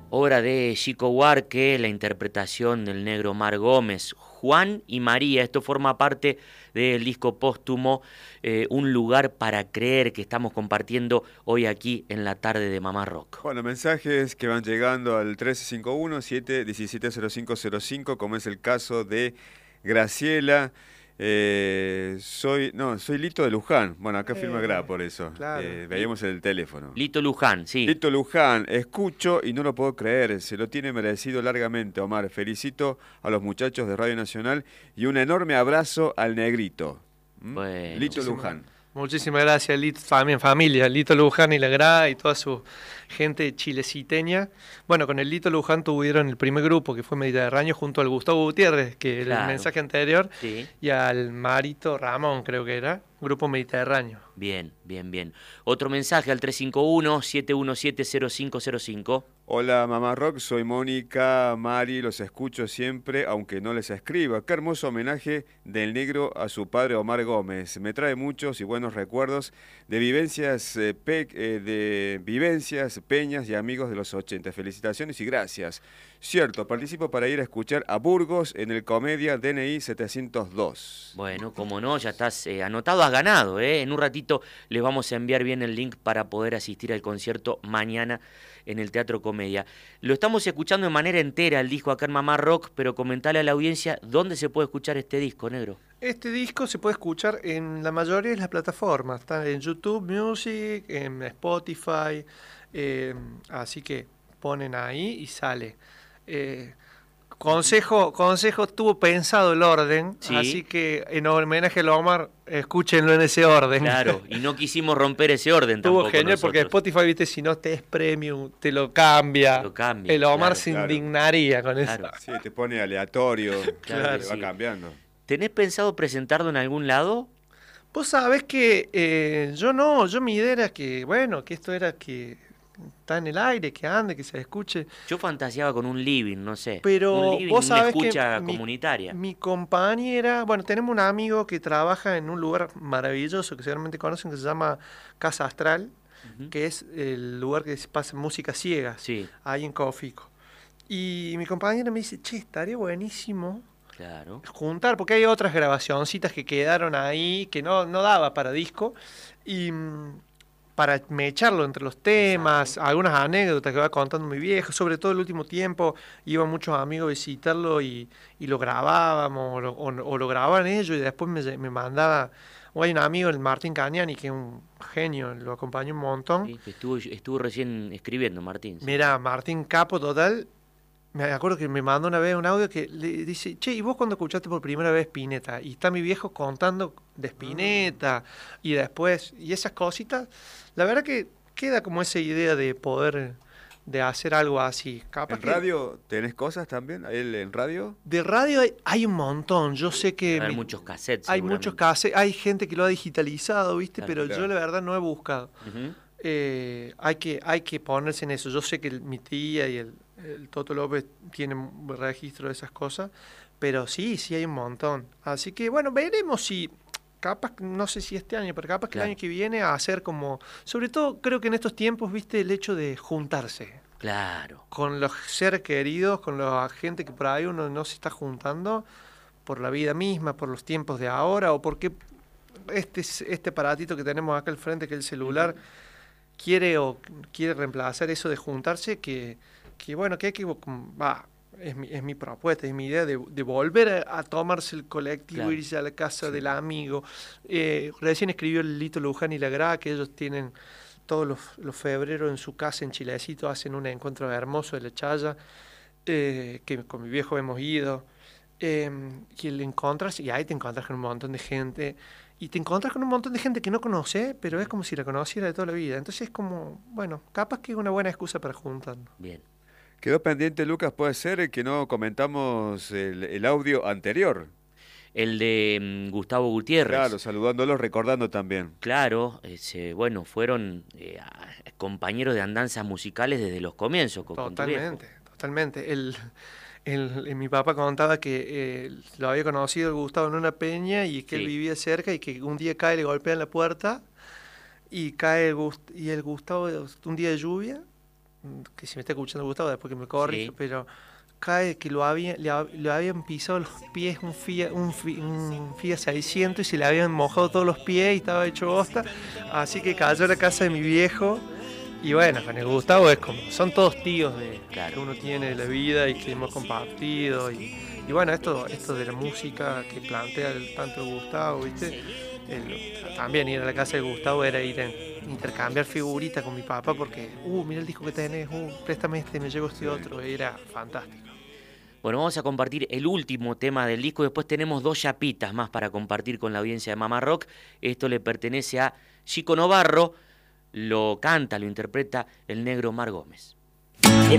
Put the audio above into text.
obra de Chico Buarque, la interpretación del negro Omar Gómez, Juan y María. Esto forma parte del disco póstumo Un lugar para creer, que estamos compartiendo hoy aquí en la tarde de Mamá Rock. Bueno, mensajes que van llegando al 1351-717-0505, como es el caso de Graciela. Soy Lito de Luján. Bueno, acá firma Gra, por eso. Claro. Veíamos el teléfono. Lito Luján, sí. Lito Luján, escucho y no lo puedo creer. Se lo tiene merecido largamente, Omar. Felicito a los muchachos de Radio Nacional y un enorme abrazo al negrito. Bueno, Lito Luján. Muchísimas gracias, Lito, también familia, Lito Luján y la Gra y toda su gente chileciteña. Bueno, con el Lito Luján tuvieron el primer grupo, que fue Mediterráneo, junto al Gustavo Gutiérrez, que era el mensaje anterior, sí, y al Marito Ramón, creo que era, Grupo Mediterráneo. Bien, bien, bien. Otro mensaje al 351-717-0505. Hola, Mamá Rock, soy Mónica, Mari, los escucho siempre, aunque no les escriba. Qué hermoso homenaje del negro a su padre Omar Gómez. Me trae muchos y buenos recuerdos de vivencias, peñas y amigos de los 80. Felicitaciones y gracias. Cierto, participo para ir a escuchar a Burgos en el Comedia DNI 702. Bueno, como no, ya estás anotado, has ganado. En un ratito les vamos a enviar bien el link para poder asistir al concierto mañana en el Teatro Comedia. Lo estamos escuchando de manera entera, el disco acá en Mamá Rock, pero comentale a la audiencia dónde se puede escuchar este disco, negro. Este disco se puede escuchar en la mayoría de las plataformas. Está en YouTube Music, en Spotify, así que ponen ahí y sale. Consejo, estuvo pensado el orden, ¿sí? Así que en homenaje a Omar, escúchenlo en ese orden. Claro, y no quisimos romper ese orden estuvo tampoco. Genial, nosotros. porque Spotify, viste, si no te es premium, te lo cambia. El Omar se indignaría con eso. Sí, te pone aleatorio, claro, va cambiando. ¿Tenés pensado presentarlo en algún lado? Vos sabés que yo mi idea era que, bueno, que esto era que está en el aire, que ande, que se escuche. Yo fantaseaba con un living, no sé. Pero un living, vos sabés una escucha que comunitaria. Mi compañera, bueno, tenemos un amigo que trabaja en un lugar maravilloso que seguramente conocen, que se llama Casa Astral, que es el lugar que se pasa música ciega, ahí en Cofico. Y mi compañera me dice, che, estaría buenísimo juntar, porque hay otras grabacioncitas que quedaron ahí, que no daba para disco, y para mecharlo entre los temas, algunas anécdotas que va contando mi viejo, sobre todo el último tiempo, iban muchos amigos a visitarlo y lo grabábamos, o lo grababan ellos, y después me mandaba, o hay un amigo, el Martín Cañani, que es un genio, lo acompañó un montón. Sí, estuvo recién escribiendo, Martín. Sí. Mira, Martín capo total. Me acuerdo que me mandó una vez un audio que le dice, che, ¿y vos cuando escuchaste por primera vez Spinetta? Y está mi viejo contando de Spinetta, y después, y esas cositas, la verdad que queda como esa idea de poder, de hacer algo así. Capaz ¿En radio tenés cosas también? ¿En radio? De radio hay un montón, yo sé que... Hay muchos cassettes. Hay muchos cassettes, hay gente que lo ha digitalizado, ¿viste? Pero yo la verdad no he buscado. Hay que ponerse en eso. Yo sé que mi tía y el Toto López tienen registro de esas cosas, pero sí hay un montón. Así que bueno, veremos si, capaz, no sé si este año, pero capaz que el año que viene a hacer como, sobre todo creo que en estos tiempos, viste, el hecho de juntarse. Claro. Con los seres queridos, con la gente que por ahí uno no se está juntando por la vida misma, por los tiempos de ahora, o porque este aparatito que tenemos acá al frente, que es el celular, quiere reemplazar eso de juntarse, que bueno, que hay que... es mi propuesta, es mi idea de volver a tomarse el colectivo, irse a la casa del amigo. Recién escribió el Lito Luján y la Gra, que ellos tienen todos los febreros en su casa en Chilecito, hacen un encuentro hermoso de la chaya, que con mi viejo hemos ido, y ahí te encuentras con un montón de gente, y te encuentras con un montón de gente que no conoces, pero es como si la conociera de toda la vida. Entonces es como, bueno, capaz que es una buena excusa para juntarnos. Bien. Quedó pendiente, Lucas, puede ser que no comentamos el audio anterior. El de Gustavo Gutiérrez. Claro, saludándolo, recordando también. Claro, bueno, fueron compañeros de andanzas musicales desde los comienzos. Totalmente. Mi papá contaba que lo había conocido el Gustavo en una peña y que él vivía cerca y que un día le golpean la puerta y el Gustavo, un día de lluvia, que si me está escuchando Gustavo, después que me corrija, Sí. pero cae que le habían pisado los pies un Fiat 600 y se le habían mojado todos los pies y estaba hecho bosta, así que cayó a la casa de mi viejo. Y bueno, con el Gustavo es como, son todos tíos Claro. que uno tiene de la vida y que hemos compartido. Y bueno, esto de la música que plantea tanto el Gustavo, ¿viste? También ir a la casa de Gustavo era ir a intercambiar figuritas con mi papá porque, mira el disco que tenés, préstame este, me llevo este otro, era fantástico. Bueno, vamos a compartir el último tema del disco, después tenemos 2 chapitas más para compartir con la audiencia de Mamá Rock. Esto le pertenece a Chico Novarro, lo canta, lo interpreta el negro Omar Gómez. Por